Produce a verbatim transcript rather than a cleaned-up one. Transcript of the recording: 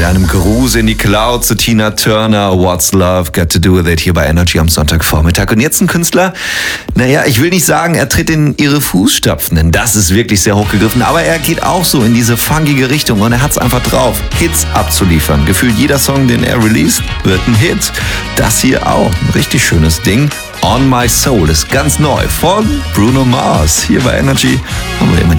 einem Gruß in die Cloud zu Tina Turner. What's Love Got to Do With It hier bei Energy am Sonntagvormittag. Und jetzt ein Künstler, naja, ich will nicht sagen, er tritt in ihre Fußstapfen, denn das ist wirklich sehr hochgegriffen, aber er geht auch so in diese funkige Richtung und er hat's einfach drauf, Hits abzuliefern. Gefühlt jeder Song, den er released, wird ein Hit. Das hier auch, ein richtig schönes Ding. On My Soul ist ganz neu von Bruno Mars. Hier bei Energy haben wir immer